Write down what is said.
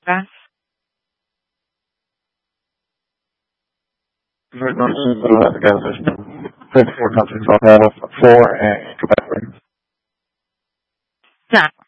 France? Again, there's 54 countries on that, 4 and Quebec. Yeah.